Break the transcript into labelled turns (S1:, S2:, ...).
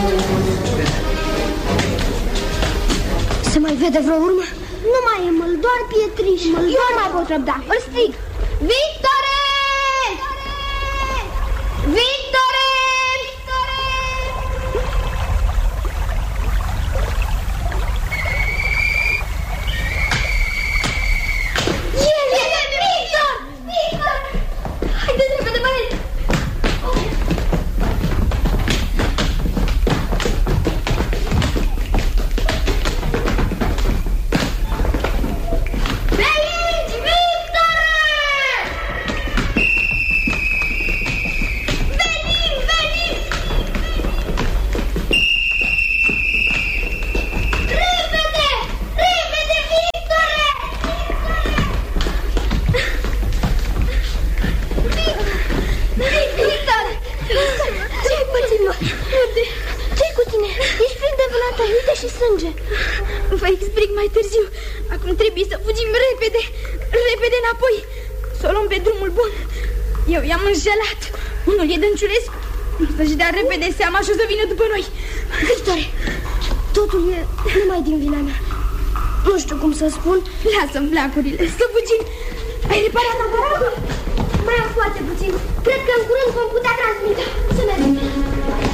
S1: Se mai vede vreo urmă?
S2: Nu mai e măl, doar pietriș. Eu nu mai pot răbda. Îl strig. Victore! Victore! Victor! Victor! Haideți repede, băieți!
S3: Vă explic mai târziu. Acum trebuie să fugim repede. Repede înapoi. Să o luăm pe drumul bun. Eu i-am înșelat. Unul e Dănciulescu. Să-și dea repede seama și o să vină după noi.
S1: Victore, totul e numai din vina mea. Nu știu cum să spun.
S3: Lasă-mi flacurile, să fugim. Ai reparat aparatul?
S2: Mai am foarte puțin. Cred că în curând vom putea transmite. Să mergem.